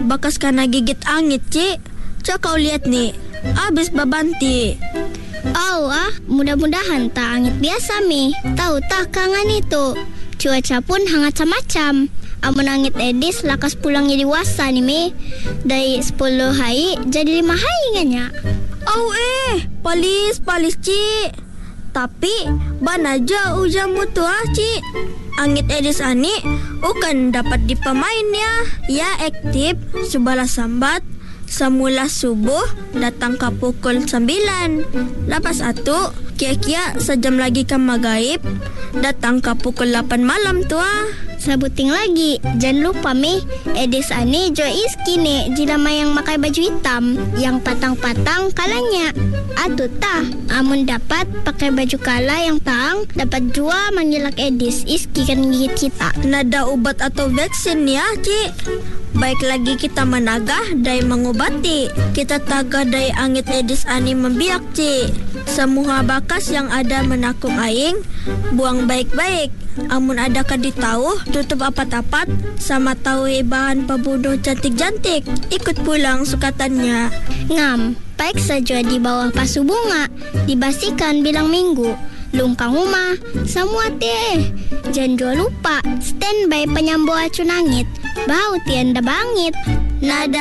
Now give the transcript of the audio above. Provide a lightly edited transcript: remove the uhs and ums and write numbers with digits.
bakas karena gigit angit, Cik. Coba kau lihat nih, abis babanti. Mudah-mudahan tak angit biasa, Mi. Tahu tak kangen itu. Cuaca pun hangat macam. Amun angit edis lakas pulang jadi wasa nih, Mi. Dari 10 hari jadi 5 hari nganya. Palis, Cik. Tapi, ban aja ujamu tuh, Cik. Angit edis ani, ukan dapat dipemain ya. Ya aktif, subalah sambat. Semula subuh, datang ke pukul 9. Lepas itu, kira-kira sejam lagi ke maghrib, datang ke pukul 8 malam tuh. Sebuting lagi, jangan lupa, Mi. Edis ani jo iski nih, jilama yang makai baju hitam, yang patang-patang kalanya. Atuh tah, amun dapat pakai baju kala yang tang, dapat jua manggilak edis, iski kan gigit kita. Nada obat atau vaksin ya, Cik. Baik lagi kita menagah dai mengobati. Kita tagah dai angit edis ani membiak, Cik. Semua bakas yang ada menakung aing, buang baik-baik. Amun ada kadi tahu, tutup apat-apat, sama tahu bahan pembunuh cantik-cantik. Ikut pulang sukatannya. Ngam, baik saja di bawah pasu bunga, dibasikan bilang minggu. Lungkang rumah, semua teh. Jangan lupa, standby penyambo acun angit. Bau tianda bangit. Nada